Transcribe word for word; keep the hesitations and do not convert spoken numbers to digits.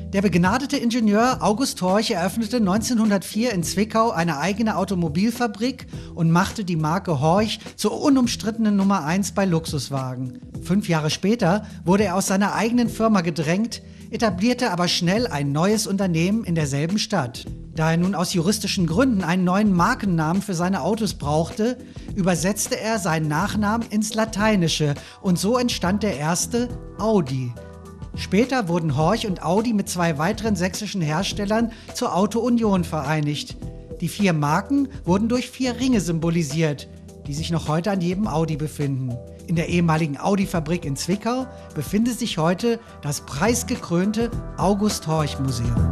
Der begnadete Ingenieur August Horch eröffnete neunzehnhundertvier in Zwickau eine eigene Automobilfabrik und machte die Marke Horch zur unumstrittenen Nummer eins bei Luxuswagen. Fünf Jahre später wurde er aus seiner eigenen Firma gedrängt, etablierte aber schnell ein neues Unternehmen in derselben Stadt. Da er nun aus juristischen Gründen einen neuen Markennamen für seine Autos brauchte, übersetzte er seinen Nachnamen ins Lateinische und so entstand der erste Audi. Später wurden Horch und Audi mit zwei weiteren sächsischen Herstellern zur Auto Union vereinigt. Die vier Marken wurden durch vier Ringe symbolisiert, die sich noch heute an jedem Audi befinden. In der ehemaligen Audi-Fabrik in Zwickau befindet sich heute das preisgekrönte August Horch Museum.